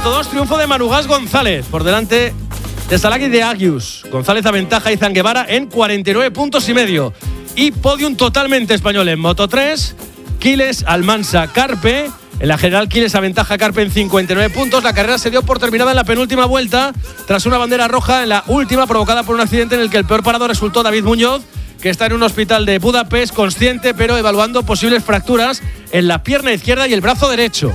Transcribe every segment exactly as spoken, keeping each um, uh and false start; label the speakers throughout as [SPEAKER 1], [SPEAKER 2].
[SPEAKER 1] Moto dos, triunfo de Manugas González por delante de Salaki de Agius. González aventaja a Izan Guevara en cuarenta y nueve puntos y medio. Y podium totalmente español en Moto tres, Quiles, Almansa, Carpe. En la general, Quiles aventaja a Carpe en cincuenta y nueve puntos. La carrera se dio por terminada en la penúltima vuelta tras una bandera roja en la última provocada por un accidente en el que el peor parado resultó David Muñoz, que está en un hospital de Budapest consciente pero evaluando posibles fracturas en la pierna izquierda y el brazo derecho.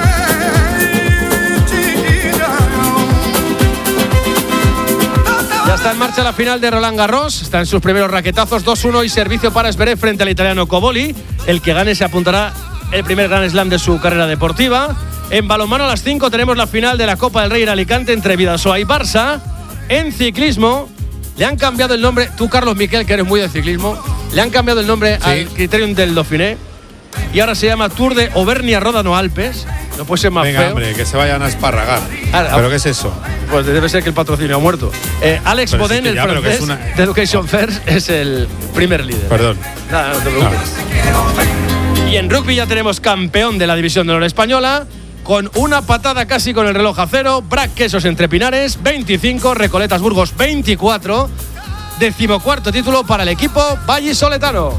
[SPEAKER 1] Ya está en marcha la final de Roland Garros. Está en sus primeros raquetazos, dos uno y servicio para Zverev frente al italiano Coboli. El que gane se apuntará el primer Grand Slam de su carrera deportiva. En balonmano a las cinco tenemos la final de la Copa del Rey en Alicante entre Bidasoa y Barça. En ciclismo le han cambiado el nombre, tú Carlos Miquel, que eres muy de ciclismo, le han cambiado el nombre sí. al Criterium del Dauphiné y ahora se llama Tour de Auvernia-Ródano-Alpes. No puede ser más
[SPEAKER 2] Venga,
[SPEAKER 1] feo.
[SPEAKER 2] hombre, que se vayan a esparragar.
[SPEAKER 1] Ahora,
[SPEAKER 2] ¿pero qué es eso?
[SPEAKER 1] Pues debe ser que el patrocinio ha muerto. Eh, Alex
[SPEAKER 2] pero
[SPEAKER 1] Bodén,
[SPEAKER 2] sí
[SPEAKER 1] el
[SPEAKER 2] ya,
[SPEAKER 1] francés
[SPEAKER 2] una...
[SPEAKER 1] de Education First, es el primer líder.
[SPEAKER 2] Perdón.
[SPEAKER 1] Nada, no te preocupes. No. Y en rugby ya tenemos campeón de la División de Honor Española, con una patada casi con el reloj a cero. Brac Quesos entre Pinares, veinticinco, Recoletas Burgos, veinticuatro. Decimocuarto título para el equipo vallisoletano.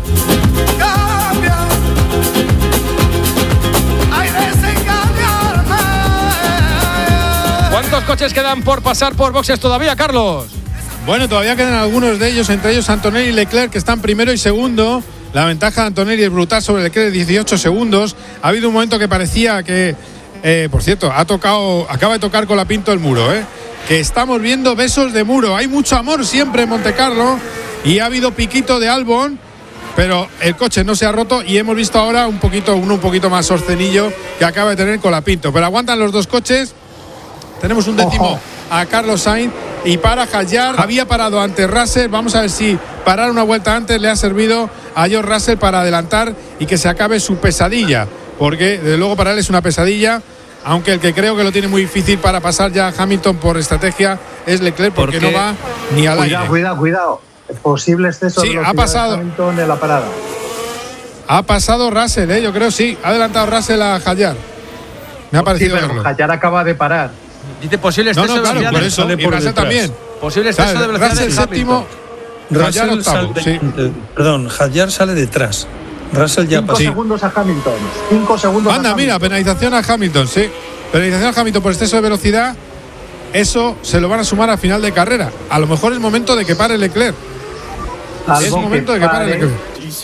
[SPEAKER 1] ¿Cuántos coches quedan por pasar por boxes todavía, Carlos?
[SPEAKER 2] Bueno, todavía quedan algunos de ellos, entre ellos Antonelli y Leclerc, que están primero y segundo. La ventaja de Antonelli es brutal sobre Leclerc de dieciocho segundos. Ha habido un momento que parecía que, eh, por cierto, ha tocado, acaba de tocar Colapinto el muro, ¿eh? Que estamos viendo besos de muro. Hay mucho amor siempre en Montecarlo y ha habido piquito de Albon, pero el coche no se ha roto y hemos visto ahora un poquito, uno un poquito más sorcenillo que acaba de tener Colapinto. Pero aguantan los dos coches. Tenemos un décimo Ojo. a Carlos Sainz y para Hadjar. Había parado antes Russell. Vamos a ver si parar una vuelta antes le ha servido a George Russell para adelantar y que se acabe su pesadilla, porque desde luego para él es una pesadilla, aunque el que creo que lo tiene muy difícil para pasar ya a Hamilton por estrategia es Leclerc, porque ¿Por no va ni al
[SPEAKER 3] cuidado,
[SPEAKER 2] aire.
[SPEAKER 3] Cuidado, cuidado, el posible exceso
[SPEAKER 2] sí,
[SPEAKER 3] de velocidad
[SPEAKER 2] ha pasado.
[SPEAKER 3] de Hamilton en la parada.
[SPEAKER 2] Ha pasado Russell, ¿eh? Yo creo sí, ha adelantado Russell a Hadjar. Me ha parecido
[SPEAKER 3] sí, pero Hadjar acaba de parar.
[SPEAKER 1] Dice posible exceso
[SPEAKER 2] no, no, claro,
[SPEAKER 1] de velocidad.
[SPEAKER 2] por eso,
[SPEAKER 1] de
[SPEAKER 2] y Russell también.
[SPEAKER 1] Posible exceso
[SPEAKER 2] ¿sabes?
[SPEAKER 1] de velocidad
[SPEAKER 2] Russell
[SPEAKER 1] de
[SPEAKER 2] séptimo,
[SPEAKER 4] Russell
[SPEAKER 2] Hadjar octavo,
[SPEAKER 4] sale,
[SPEAKER 2] sí.
[SPEAKER 4] Perdón, Hadjar sale detrás. Russell ya
[SPEAKER 3] Cinco
[SPEAKER 4] pasó.
[SPEAKER 3] segundos a Hamilton. Cinco segundos
[SPEAKER 2] Anda,
[SPEAKER 3] a
[SPEAKER 2] mira,
[SPEAKER 3] Hamilton.
[SPEAKER 2] penalización a Hamilton, sí. Penalización a Hamilton por exceso de velocidad. Eso se lo van a sumar a final de carrera. A lo mejor es momento de que pare Leclerc.
[SPEAKER 3] Algo
[SPEAKER 2] es momento
[SPEAKER 3] que
[SPEAKER 2] de que pare Leclerc.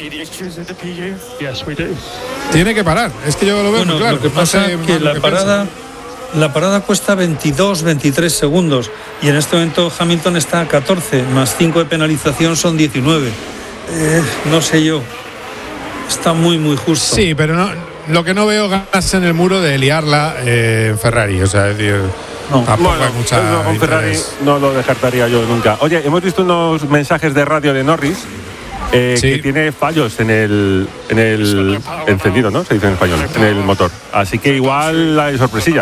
[SPEAKER 2] Tiene que parar. Es que yo lo veo
[SPEAKER 4] Bueno,
[SPEAKER 2] muy claro.
[SPEAKER 4] lo que pasa
[SPEAKER 2] no sé
[SPEAKER 4] es que la
[SPEAKER 2] que
[SPEAKER 4] parada, la parada cuesta veintidós, veintitrés segundos y en este momento Hamilton está a catorce, más cinco de penalización son diecinueve. Eh, no sé yo. Está muy, muy justo.
[SPEAKER 2] Sí, pero no, lo que no veo ganas en el muro de liarla eh, en Ferrari. O sea, es decir,
[SPEAKER 4] no.
[SPEAKER 2] tampoco
[SPEAKER 5] bueno,
[SPEAKER 2] hay mucha
[SPEAKER 5] no, con Ferrari no lo descartaría yo nunca. Oye, hemos visto unos mensajes de radio de Norris eh,
[SPEAKER 2] sí.
[SPEAKER 5] que tiene fallos en el, en el encendido, ¿no? Se dice en español, en el motor. Así que igual hay sorpresilla.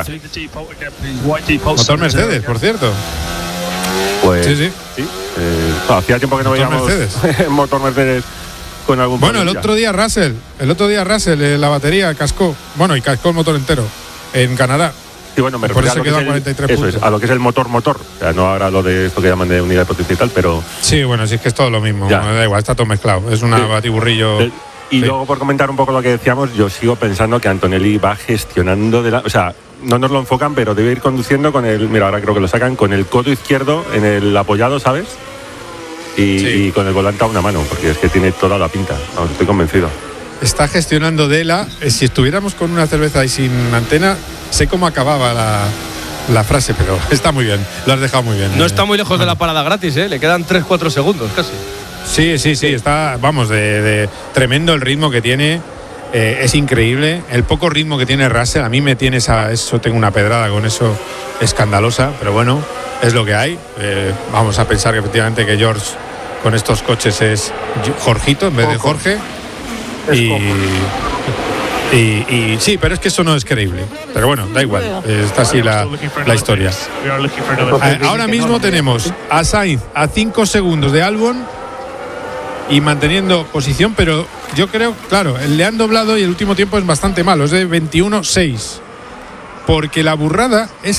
[SPEAKER 2] Motor Mercedes, por cierto.
[SPEAKER 5] Pues
[SPEAKER 2] sí, sí.
[SPEAKER 5] sí eh, hacía tiempo que no
[SPEAKER 2] motor
[SPEAKER 5] veíamos
[SPEAKER 2] Mercedes.
[SPEAKER 5] motor Mercedes con algún
[SPEAKER 2] Bueno, el
[SPEAKER 5] ya.
[SPEAKER 2] otro día Russell, el otro día Russell, eh, la batería cascó, bueno, y cascó el motor entero en Canadá.
[SPEAKER 5] Sí, bueno, me
[SPEAKER 2] por
[SPEAKER 5] refiero
[SPEAKER 2] eso
[SPEAKER 5] a lo,
[SPEAKER 2] quedó
[SPEAKER 5] que es el,
[SPEAKER 2] cuarenta y tres
[SPEAKER 5] eso
[SPEAKER 2] puntos.
[SPEAKER 5] es, a lo que es el motor motor. O sea, no ahora lo de esto que llaman de unidad de potencia y tal, pero
[SPEAKER 2] sí, bueno, sí es que es todo lo mismo.
[SPEAKER 5] Ya.
[SPEAKER 2] Me da igual, está todo mezclado. Es una
[SPEAKER 5] sí.
[SPEAKER 2] batiburrillo.
[SPEAKER 5] El, y
[SPEAKER 2] sí.
[SPEAKER 5] luego, por comentar un poco lo que decíamos, yo sigo pensando que Antonelli va gestionando de la, o sea, no nos lo enfocan, pero debe ir conduciendo con el, mira, ahora creo que lo sacan con el codo izquierdo en el apoyado, ¿sabes? Y,
[SPEAKER 2] sí.
[SPEAKER 5] y con el volante a una mano, porque es que tiene toda la pinta. Vamos, estoy convencido.
[SPEAKER 2] Está gestionando de la. Eh, si estuviéramos con una cerveza y sin antena, sé cómo acababa la, la frase, pero está muy bien. Lo has dejado muy bien.
[SPEAKER 1] No
[SPEAKER 2] eh.
[SPEAKER 1] está muy lejos bueno. de la parada gratis, ¿eh? Le quedan tres cuatro segundos casi.
[SPEAKER 2] Sí, sí, sí, está, vamos, de, de tremendo el ritmo que tiene. Eh, es increíble. El poco ritmo que tiene Russell, a mí me tiene esa. Eso tengo una pedrada con eso escandalosa, pero bueno, es lo que hay. Eh, vamos a pensar que efectivamente que George con estos coches es Jorgito en vez de Jorge. Y, y, y sí, pero es que eso no es creíble. Pero bueno, da igual. Está así la, la historia. Ahora mismo tenemos a Sainz a cinco segundos de Albon y manteniendo posición, pero yo creo, claro, le han doblado y el último tiempo es bastante malo, es de veintiuno seis. Porque la burrada es